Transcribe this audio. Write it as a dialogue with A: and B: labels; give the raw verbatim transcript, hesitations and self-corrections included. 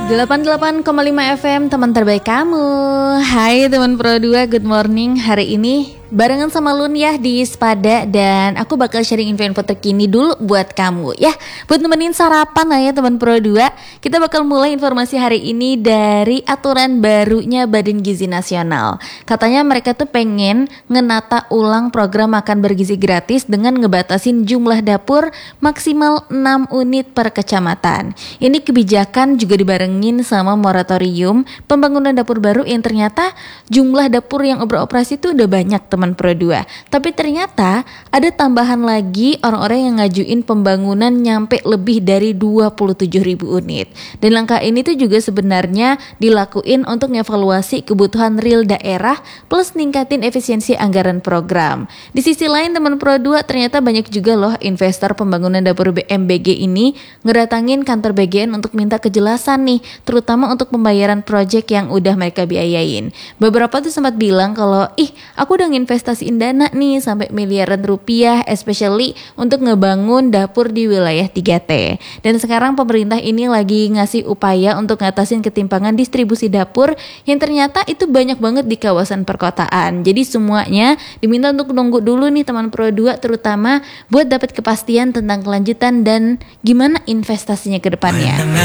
A: delapan puluh delapan koma lima F M, teman terbaik kamu. Hai teman Pro dua, good morning. Hari ini barengan sama Lun ya di Spada, dan aku bakal sharing info-info terkini dulu buat kamu ya, buat nemenin sarapan lah ya teman Pro dua. Kita bakal mulai informasi hari ini dari aturan barunya Badan Gizi Nasional. Katanya mereka tuh pengen ngenata ulang program makan bergizi gratis dengan ngebatasin jumlah dapur maksimal enam unit per kecamatan. Ini kebijakan juga dibarengin sama moratorium pembangunan dapur baru yang ternyata jumlah dapur yang beroperasi tuh udah banyak teman Pro dua. Tapi ternyata ada tambahan lagi orang-orang yang ngajuin pembangunan nyampe lebih dari dua puluh tujuh ribu unit. Dan langkah ini tuh juga sebenarnya dilakuin untuk ngevaluasi kebutuhan real daerah plus ningkatin efisiensi anggaran program. Di sisi lain teman Pro dua, ternyata banyak juga loh investor pembangunan dapur B M B G ini ngedatangin kantor B G N untuk minta kejelasan nih, terutama untuk pembayaran proyek yang udah mereka biayain. Beberapa tuh sempat bilang kalau ih aku udah nginvestasiin dana nih sampai miliaran rupiah, especially untuk ngebangun dapur di wilayah tiga T. Dan sekarang pemerintah ini lagi ngasih upaya untuk ngatasin ketimpangan distribusi dapur yang ternyata itu banyak banget di kawasan perkotaan. Jadi semuanya diminta untuk nunggu dulu nih teman Pro dua, terutama buat dapat kepastian tentang kelanjutan dan gimana investasinya ke depannya.